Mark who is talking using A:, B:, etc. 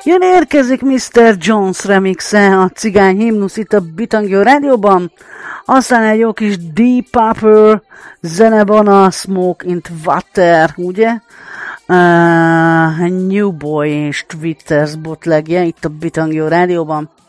A: Jön érkezik Mr. Jones remixe, a cigány himnusz itt a Bitangio rádióban. Aztán egy jó kis Deep Purple zene van, a Smoke in Water, ugye? New Boy és Twitters bootlegje itt a Bitangio rádióban.